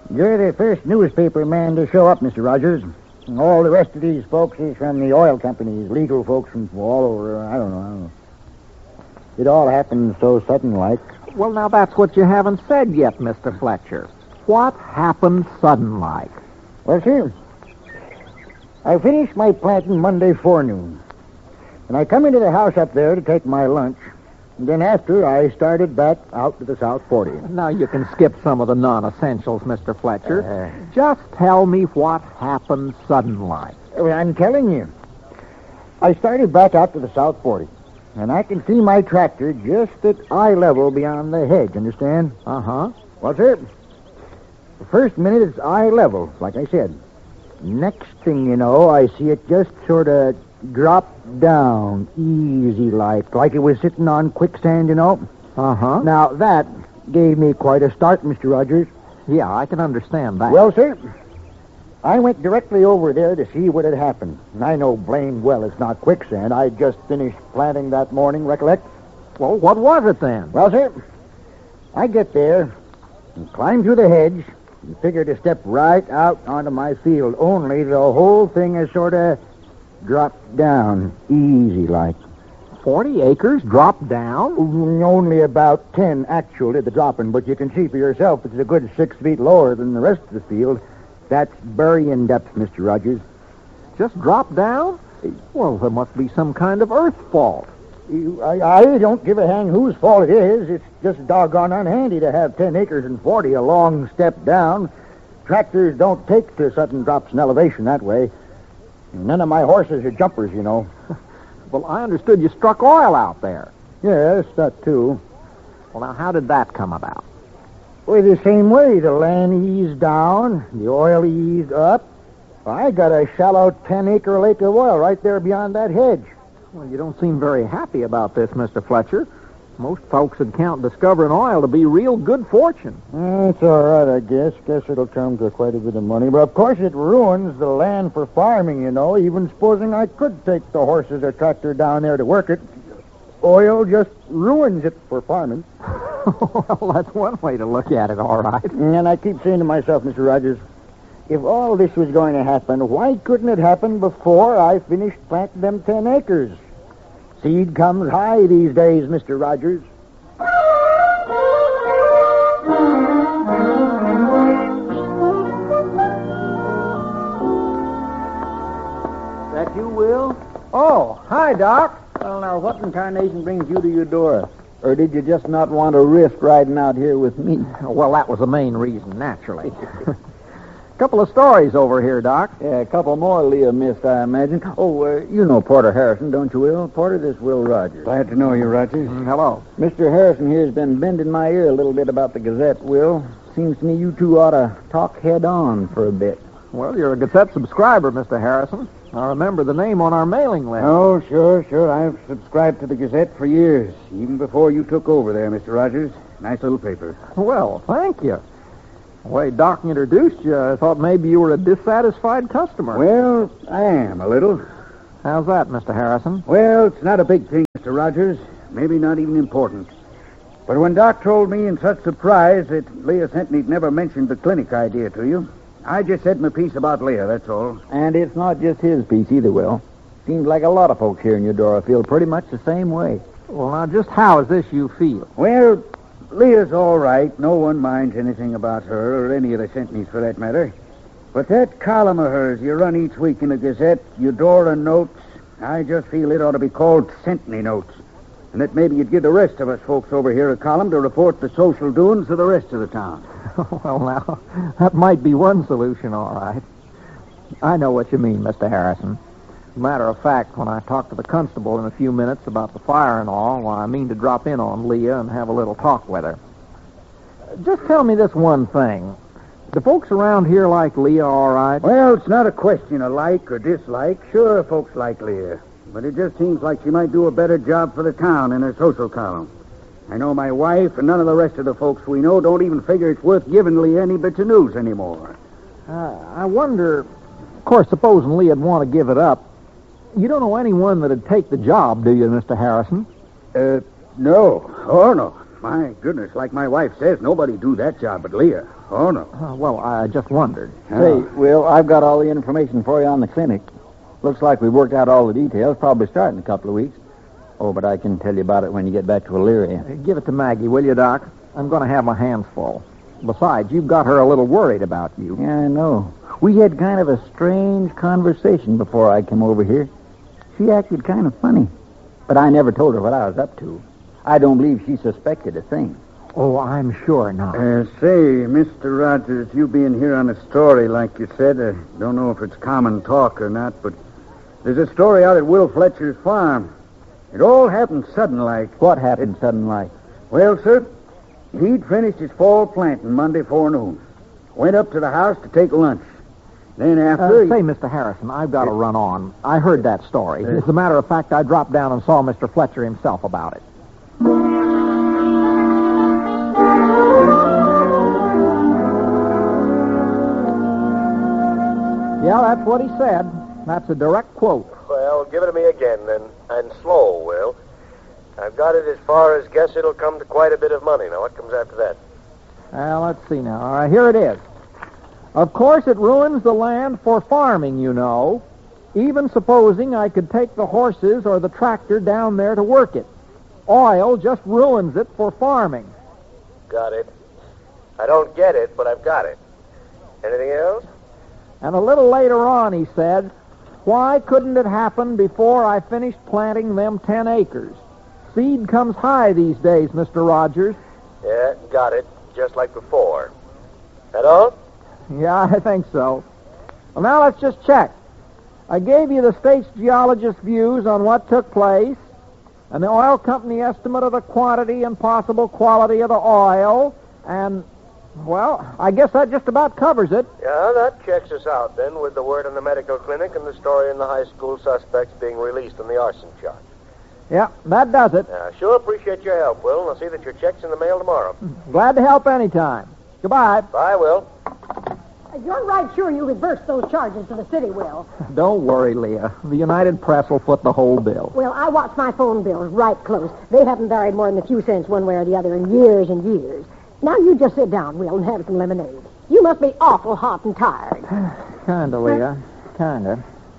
You're the first newspaper man to show up, Mr. Rogers. All the rest of these folks is from the oil companies, legal folks from all over. I don't know. It all happened so sudden-like. Well, now that's what you haven't said yet, Mr. Fletcher. What happened sudden-like? Well, sir, I finished my planting Monday forenoon, and I come into the house up there to take my lunch. And then after, I started back out to the South 40. Now, you can skip some of the non-essentials, Mr. Fletcher. Just tell me what happened sudden-like. I'm telling you. I started back out to the South 40, and I can see my tractor just at eye level beyond the hedge, understand? Uh-huh. Well, sir, the first minute it's eye level, like I said. Next thing you know, I see it just sort of drop down easy-like it was sitting on quicksand, you know. Uh-huh. Now, that gave me quite a start, Mr. Rogers. Yeah, I can understand that. Well, sir, I went directly over there to see what had happened. And I know blamed well it's not quicksand. I just finished planting that morning, recollect? Well, what was it then? Well, sir, I get there and climb through the hedge and figure to step right out onto my field, only the whole thing is sort of dropped down easy-like. 40 acres dropped down? Only about 10 actually the dropping, but you can see for yourself it's a good 6 feet lower than the rest of the field. That's burying depth, Mr. Rogers. Just dropped down? Well, there must be some kind of earth fault. I don't give a hang whose fault it is. It's just doggone unhandy to have 10 acres and 40 a long step down. Tractors don't take to sudden drops in elevation that way. None of my horses are jumpers, you know. Well, I understood you struck oil out there. Yes, that too. Well, now, how did that come about? Well, the same way. The land eased down, the oil eased up. I got a shallow 10-acre lake of oil right there beyond that hedge. Well, you don't seem very happy about this, Mr. Fletcher. Most folks would count discovering oil to be real good fortune. It's all right, I guess. Guess it'll come to quite a bit of money. But, of course, it ruins the land for farming, you know, even supposing I could take the horses or tractor down there to work it. Oil just ruins it for farming. Well, that's one way to look at it, all right. And I keep saying to myself, Mr. Rogers, if all this was going to happen, why couldn't it happen before I finished planting them 10 acres? Seed comes high these days, Mr. Rogers. That you, Will? Oh, hi, Doc. Well, now, what in tarnation brings you to Eudora? Or did you just not want to risk riding out here with me? Well, that was the main reason, naturally. Couple of stories over here, Doc. Yeah, a couple more Leah missed, I imagine. Oh, you know Porter Harrison, don't you, Will? Porter, this Will Rogers. Glad to know you, Rogers. Hello. Mr. Harrison here's been bending my ear a little bit about the Gazette, Will. Seems to me you two ought to talk head-on for a bit. Well, you're a Gazette subscriber, Mr. Harrison. I remember the name on our mailing list. Oh, sure. I've subscribed to the Gazette for years, even before you took over there, Mr. Rogers. Nice little paper. Well, thank you. The way Doc introduced you, I thought maybe you were a dissatisfied customer. Well, I am a little. How's that, Mr. Harrison? Well, it's not a big thing, Mr. Rogers. Maybe not even important. But when Doc told me in such surprise that Leah sent me, he'd never mentioned the clinic idea to you, I just said my piece about Leah, that's all. And it's not just his piece either, Will. Seems like a lot of folks here in Eudora feel pretty much the same way. Well, now, just how is this you feel? Well, Leah's all right. No one minds anything about her, or any of the Centneys for that matter. But that column of hers you run each week in the Gazette, Eudora Notes, I just feel it ought to be called Centney Notes. And that maybe you'd give the rest of us folks over here a column to report the social doings of the rest of the town. Well, now, that might be one solution, all right. I know what you mean, Mr. Harrison. As a matter of fact, when I talk to the constable in a few minutes about the fire and all, well, I mean to drop in on Leah and have a little talk with her. Just tell me this one thing. Do folks around here like Leah all right? Well, it's not a question of like or dislike. Sure, folks like Leah. But it just seems like she might do a better job for the town in her social column. I know my wife and none of the rest of the folks we know don't even figure it's worth giving Leah any bits of news anymore. I wonder, of course, supposing Leah'd want to give it up, you don't know anyone that'd take the job, do you, Mr. Harrison? No. Oh, no. My goodness, like my wife says, nobody do that job but Leah. Oh, no. Well, I just wondered. Say, Will, I've got all the information for you on the clinic. Looks like we've worked out all the details. Probably start in a couple of weeks. Oh, but I can tell you about it when you get back to Elyria. Give it to Maggie, will you, Doc? I'm going to have my hands full. Besides, you've got her a little worried about you. Yeah, I know. We had kind of a strange conversation before I came over here. She acted kind of funny. But I never told her what I was up to. I don't believe she suspected a thing. Oh, I'm sure not. Say, Mr. Rogers, you being here on a story, like you said, I don't know if it's common talk or not, but there's a story out at Will Fletcher's farm. It all happened sudden like. What happened sudden like? Well, sir, he'd finished his fall planting Monday forenoon. Went up to the house to take lunch. Then after... Say, Mr. Harrison, I've got to run on. I heard that story. As a matter of fact, I dropped down and saw Mr. Fletcher himself about it. Yeah, that's what he said. That's a direct quote. Well, give it to me again, then. And slow, Will. I've got it as far as guess it'll come to quite a bit of money. Now, what comes after that? Well, let's see now. All right, here it is. Of course, it ruins the land for farming, you know. Even supposing I could take the horses or the tractor down there to work it. Oil just ruins it for farming. Got it. I don't get it, but I've got it. Anything else? And a little later on, he said, why couldn't it happen before I finished planting them 10 acres? Seed comes high these days, Mr. Rogers. Yeah, got it. Just like before. That all? Yeah, I think so. Well, now let's just check. I gave you the state's geologist's views on what took place, and the oil company estimate of the quantity and possible quality of the oil, and, well, I guess that just about covers it. Yeah, that checks us out, then, with the word in the medical clinic and the story in the high school suspects being released on the arson charge. Yeah, that does it. Sure appreciate your help, Will, and I'll see that your check's in the mail tomorrow. Glad to help anytime. Goodbye. Bye, Will. You're right sure you reversed those charges to the city, Will. Don't worry, Leah. The United Press will foot the whole bill. Well, I watched my phone bills right close. They haven't varied more than a few cents one way or the other in years and years. Now you just sit down, Will, and have some lemonade. You must be awful hot and tired. Kinda, Leah. Kinda.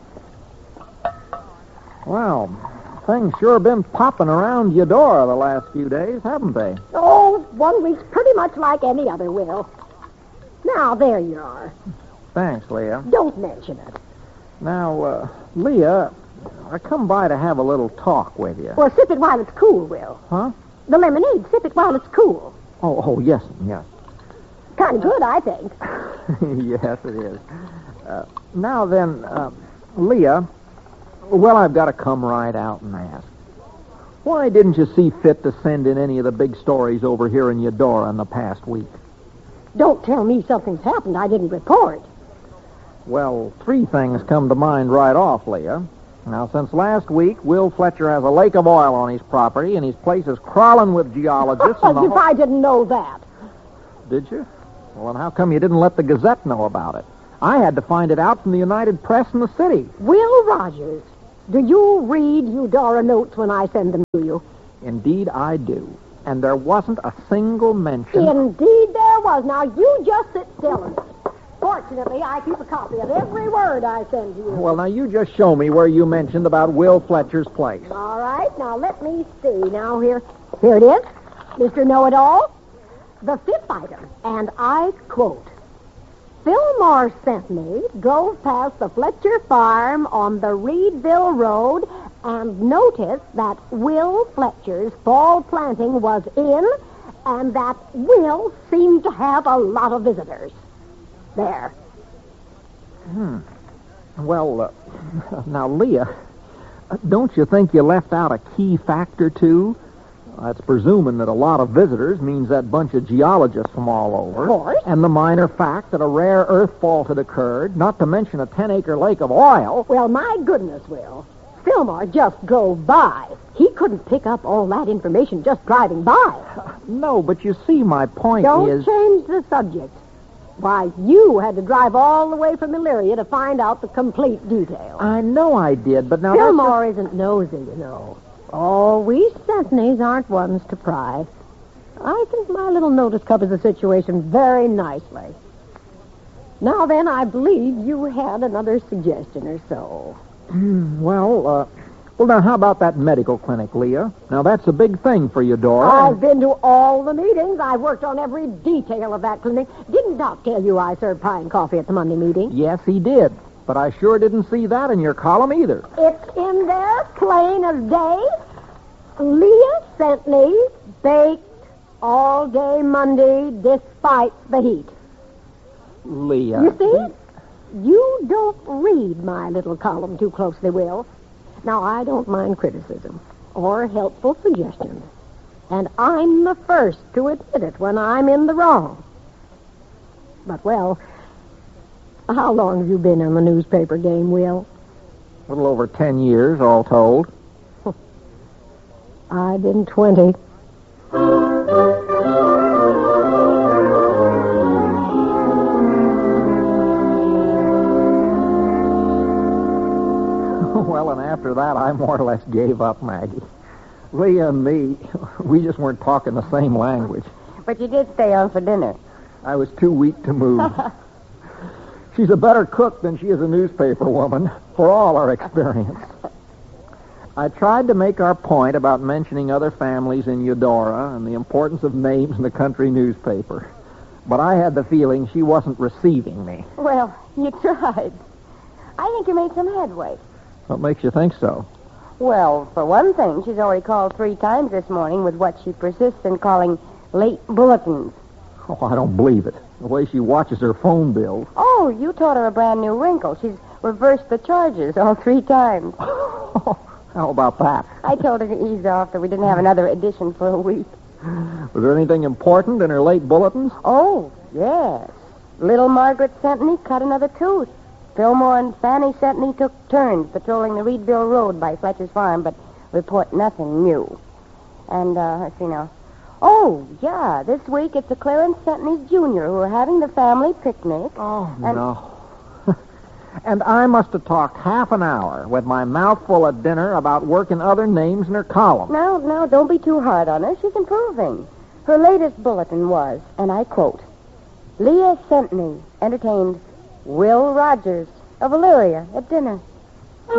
Well, things sure been popping around Eudora the last few days, haven't they? Oh, 1 week's pretty much like any other, Will. Now, there you are. Thanks, Leah. Don't mention it. Now, Leah, I come by to have a little talk with you. Well, sip it while it's cool, Will. Huh? The lemonade, sip it while it's cool. Oh, yes. Kind of good, I think. Yes, it is. Now then, Leah, well, I've got to come right out and ask. Why didn't you see fit to send in any of the big stories over here in Eudora in the past week? Don't tell me something's happened I didn't report. Well, 3 things come to mind right off, Leah. Now, since last week, Will Fletcher has a lake of oil on his property, and his place is crawling with geologists. As if I didn't know that. Did you? Well, then how come you didn't let the Gazette know about it? I had to find it out from the United Press in the city. Will Rogers, do you read Eudora notes when I send them to you? Indeed, I do. And there wasn't a single mention. Indeed there was. Now, you just sit still and fortunately, I keep a copy of every word I send to you. Well, now, you just show me where you mentioned about Will Fletcher's place. All right. Now, let me see. Now, here it is. Mr. Know-It-All. The 5th item. And I quote, Fillmore sent me, drove past the Fletcher farm on the Reedville Road, and noticed that Will Fletcher's fall planting was in, and that Will seemed to have a lot of visitors. There. Well, now, Leah, don't you think you left out a key factor, too? That's presuming that a lot of visitors means that bunch of geologists from all over. Of course. And the minor fact that a rare earth fault had occurred, not to mention a 10-acre lake of oil. Well, my goodness, Will. Fillmore just drove by. He couldn't pick up all that information just driving by. No, but you see, my point Don't is... change the subject. Why, you had to drive all the way from Elyria to find out the complete details. I know I did, but now... Fillmore isn't nosy, you know. Oh, we Stepneys aren't ones to pry. I think my little notice covers the situation very nicely. Now then, I believe you had another suggestion or so. Well, now how about that medical clinic, Leah? Now, that's a big thing for Eudora. I've been to all the meetings. I've worked on every detail of that clinic. Didn't Doc tell you I served pie and coffee at the Monday meeting? Yes, he did. But I sure didn't see that in your column either. It's in there, plain as day. Leah sent me baked all day Monday despite the heat. Leah. You see? You don't read my little column too closely, Will. Now, I don't mind criticism or helpful suggestions. And I'm the first to admit it when I'm in the wrong. But, well, how long have you been in the newspaper game, Will? A little over 10 years, all told. I've been 20. Well, and after that, I more or less gave up, Maggie. Leah and me, we just weren't talking the same language. But you did stay on for dinner. I was too weak to move. She's a better cook than she is a newspaper woman, for all our experience. I tried to make our point about mentioning other families in Eudora and the importance of names in the country newspaper. But I had the feeling she wasn't receiving me. Well, you tried. I think you made some headway. What makes you think so? Well, for one thing, she's already called 3 times this morning with what she persists in calling late bulletins. Oh, I don't believe it. The way she watches her phone bills. Oh, you taught her a brand new wrinkle. She's reversed the charges all 3 times. How about that? I told her to ease off so we didn't have another edition for a week. Was there anything important in her late bulletins? Oh, yes. Little Margaret Sentney cut another tooth. Fillmore and Fanny Sentney took turns patrolling the Reedville Road by Fletcher's farm, but report nothing new. And, let's see now. Oh, yeah, this week it's the Clarence Sentneys Jr. who are having the family picnic. Oh, no. And I must have talked half an hour with my mouth full of dinner about working other names in her column. Now, don't be too hard on her. She's improving. Her latest bulletin was, and I quote, Leah Sentney entertained Will Rogers of Illyria at dinner.